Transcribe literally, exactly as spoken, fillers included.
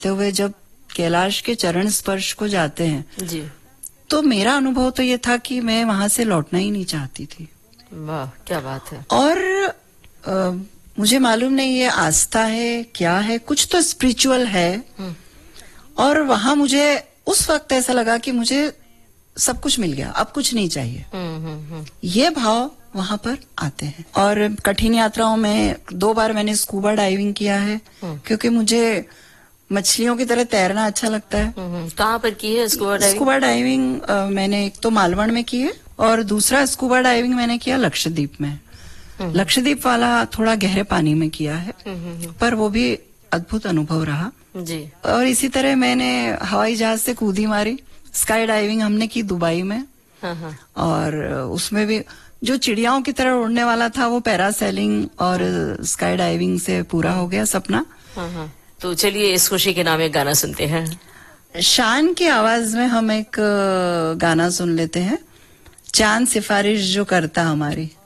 हुए जब कैलाश के चरण स्पर्श को जाते हैं जी, तो मेरा अनुभव तो ये था कि मैं वहां से लौटना ही नहीं चाहती थी। वाह क्या बात है। और आ, मुझे मालूम नहीं ये आस्था है क्या है, कुछ तो स्पिरिचुअल है। और वहां मुझे उस वक्त ऐसा लगा कि मुझे सब कुछ मिल गया, अब कुछ नहीं चाहिए। हम्म हम्म हम्म ये भाव वहां पर आते हैं। और कठिन यात्राओं में दो बार मैंने स्कूबा डाइविंग किया है, क्योंकि मुझे मछलियों की तरह तैरना अच्छा लगता है। हम्म। कहाँ पर की है स्कूबा डाइविंग? स्कूबा डाइविंग अ, मैंने एक तो मालवण में की है और दूसरा स्कूबा डाइविंग मैंने किया लक्षद्वीप में। लक्षद्वीप वाला थोड़ा गहरे पानी में किया है, पर वो भी अद्भुत अनुभव रहा जी। और इसी तरह मैंने हवाई जहाज से कूदी मारी। स्काई डाइविंग हमने की दुबई में, हाँ हाँ और उसमें भी जो चिड़ियाओं की तरह उड़ने वाला था वो पैरासेलिंग और स्काई डाइविंग से पूरा हो गया सपना। हाँ हाँ। तो चलिए इस खुशी के नाम एक गाना सुनते हैं। शान की आवाज में हम एक गाना सुन लेते हैं, चांद सिफारिश जो करता हमारी।